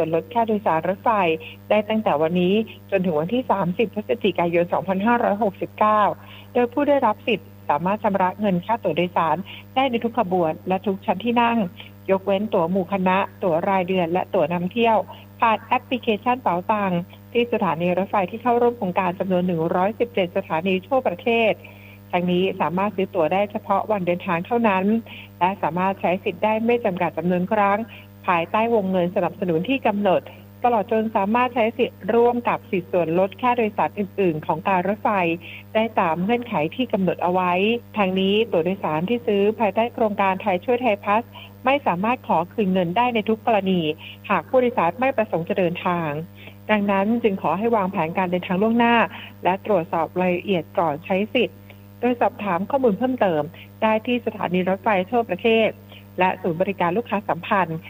วนลดค่าโดยสารรถไฟได้ตั้งแต่วันนี้จนถึงวันที่30พฤศจิกายน2569โดยผู้ได้รับสิทธิ์สามารถชำระเงินค่าตั๋วโดยสารได้ในทุกขบวนและทุกชั้นที่นั่งยกเว้นตั๋วหมู่คณะตั๋วรายเดือนและตั๋วนำเที่ยวผ่านแอปพลิเคชันเป๋าตังที่สถานีรถไฟที่เข้าร่วมโครงการจำนวน117สถานีทั่วประเทศทางนี้สามารถซื้อตั๋วได้เฉพาะวันเดินทางเท่านั้นและสามารถใช้สิทธิ์ได้ไม่จำกัดจำนวนครั้งภายใต้วงเงินสนับสนุนที่กำหนดตลอดจนสามารถใช้สิทธิ์ร่วมกับสิทธิส่วนลดค่าโดยสารอื่นๆของการรถไฟได้ตามเงื่อนไขที่กำหนดเอาไว้ทางนี้ตั๋วโดยสารที่ซื้อภายใต้โครงการไทยช่วยไทยพลัสไม่สามารถขอคืนเงินได้ในทุกกรณีหากผู้โดยสารไม่ประสงค์จะเดินทางดังนั้นจึงขอให้วางแผนการเดินทางล่วงหน้าและตรวจสอบรายละเอียดก่อนใช้สิทธิ์โดยสอบถามข้อมูลเพิ่มเติมได้ที่สถานีรถไฟทั่วประเทศและศูนย์บริการลูกค้าสัมพันธ์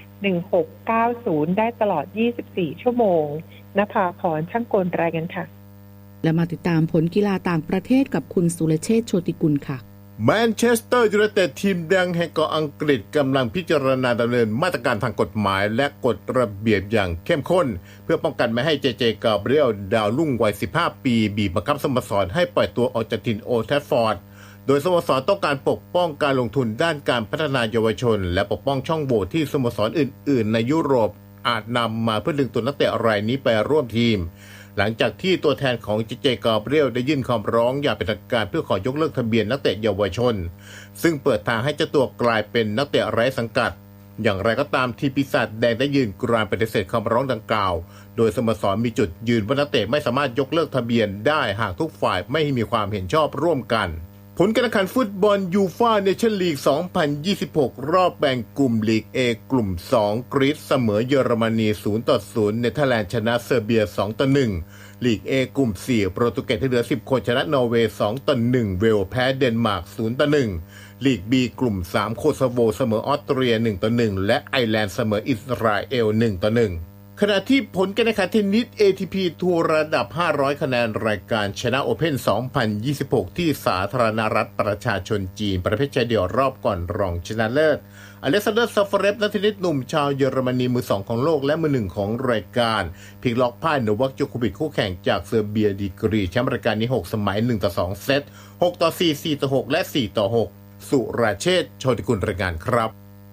1690ได้ตลอด24ชั่วโมงณภาพรช่างกลรายงานค่ะและมาติดตามผลกีฬาต่างประเทศกับคุณสุรเชษฐ์โชติกุลค่ะแมนเชสเตอร์ยูไนเต็ดทีมแดงแห่งเกาะอังกฤษกำลังพิจารณาดำเนินมาตรการทางกฎหมายและกฎระเบียบอย่างเข้มข้นเพื่อป้องกันไม่ให้เจกาเบรียลดาวรุ่งวัย15ปีบีบบังคับสโมสรให้ปล่อยตัวออกจากถิ่นโอลด์แทรฟฟอร์ดโดยสโมสรต้องการปกป้องการลงทุนด้านการพัฒนาเยาวชนและปกป้องช่องโหว่ที่สโมสรอื่นๆในยุโรปอาจนำมาเพื่อดึงตัวนักเตะรายนี้ไปร่วมทีมหลังจากที่ตัวแทนของเจกาเบรียลได้ยื่นคำร้องอย่างเป็นทางการเพื่อขอยกเลิกทะเบียนนักเตะเยาวชนซึ่งเปิดทางให้เจ้าตัวกลายเป็นนักเตะไร้สังกัดอย่างไรก็ตามทีมปีศาจแดงได้ยืนกรานปฏิเสธคำร้องดังกล่าวโดยสโมสรมีจุดยืนว่านักเตะไม่สามารถยกเลิกทะเบียนได้หากทุกฝ่ายไม่มีความเห็นชอบร่วมกันผลการแข่งขันฟุตบอลยูฟ่าเนชั่นลีก 2026 รอบแบ่งกลุ่มลีก A กลุ่ม 2 กรีซเสมอเยอรมนี 0-0 เนเธอร์แลนด์ชนะเซอร์เบีย 2-1 ลีก A กลุ่ม 4 โปรตุเกสที่เหลือ10คนชนะนอร์เวย์ 2-1 เวลแพ้เดนมาร์ก 0-1 ลีก B กลุ่ม 3 โคซาโวเสมอออสเตรีย 1-1 และไอร์แลนด์เสมออิสราเอล 1-1ขณะที่ผลการแข่งขันเทนนิส ATP ทัวร์ระดับ500คะแนนรายการชนะโอเพ่น 2026 ที่สาธารณรัฐประชาชนจีนประเภทชายเดี่ยวรอบก่อนรองชนะเลิศอเล็กซานเดอร์ซาฟาเรฟนักเทนนิสหนุ่มชาวเยอรมนีมือ2ของโลกและมือ1ของรายการพลิกล็อกพ่ายโนวัค โจโควิชคู่แข่งจากเซอร์เบียดีกรีแชมป์รายการนี้6สมัย 1-2 เซต 6-4 4-6 และ 4-6 สุรเชษฐ์โชติกุลรายงานครับ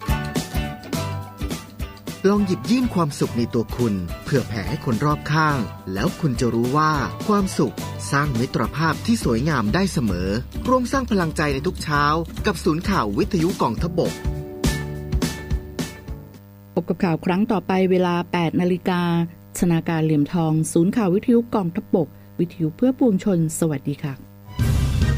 ลองหยิบยื่นความสุขในตัวคุณเพื่อแผ่ให้คนรอบข้างแล้วคุณจะรู้ว่าความสุขสร้างมิตรภาพที่สวยงามได้เสมอร่วมสร้างพลังใจในทุกเช้ากับศูนย์ข่าววิทยุกองทพบกพบกับข่าวครั้งต่อไปเวลา 8 นาฬิกาชนาการเหลี่ยมทองศูนย์ข่าววิทยุกองทพบกวิทยุเพื่อปวงชนสวัสดีค่ะ